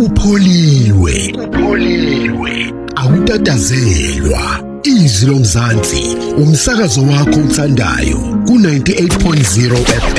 upholiwe awutatazelwa. Izwi lomzansi umsakazo wakho uthandayo ku 98.0 FM.